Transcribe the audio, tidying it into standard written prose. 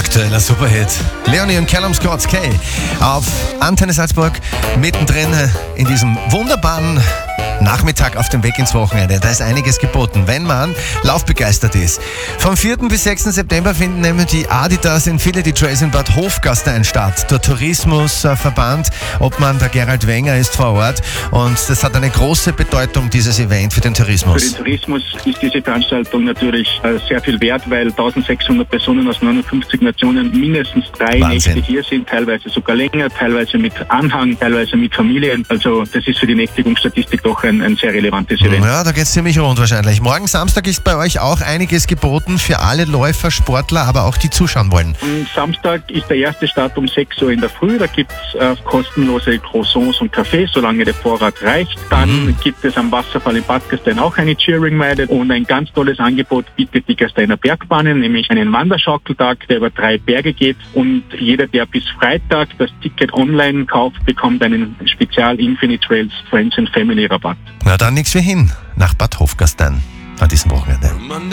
Aktueller Superhit. Leonie und Callum Scott Kay auf Antenne Salzburg, mittendrin in diesem wunderbaren Nachmittag auf dem Weg ins Wochenende. Da ist einiges geboten, wenn man laufbegeistert ist. Vom 4. bis 6. September finden nämlich die Adidas Infinity Trails in Bad Hofgastein statt. Der Tourismusverband, Obmann der Gerald Wenger ist vor Ort und das hat eine große Bedeutung, dieses Event für den Tourismus. Für den Tourismus ist diese Veranstaltung natürlich sehr viel wert, weil 1600 Personen aus 59 Nationen mindestens 3 Nächte hier sind, teilweise sogar länger, teilweise mit Anhang, teilweise mit Familien. Also das ist für die Nächtigungsstatistik doch ein sehr relevantes Event. Ja, da geht es ziemlich rund wahrscheinlich. Morgen Samstag ist bei euch auch einiges geboten für alle Läufer, Sportler, aber auch die zuschauen wollen. Am Samstag ist der erste Start um 6 Uhr in der Früh. Da gibt es kostenlose Croissants und Kaffee, solange der Vorrat reicht. Dann gibt es am Wasserfall in Bad Gastein auch eine Cheering-Meile und ein ganz tolles Angebot bietet die Gasteiner Bergbahnen, nämlich einen Wanderschaukeltag, der über 3 Berge geht und jeder, der bis Freitag das Ticket online kauft, bekommt einen Spezial Infinity Trails Friends and Family Rabatt. Na dann nichts wie hin nach Bad Hofgastein an diesem Wochenende.